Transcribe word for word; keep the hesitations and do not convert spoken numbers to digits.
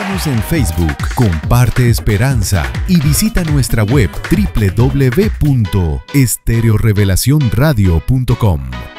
Búscanos en Facebook, comparte esperanza y visita nuestra web doble u doble u doble u punto estereo revelación radio punto com.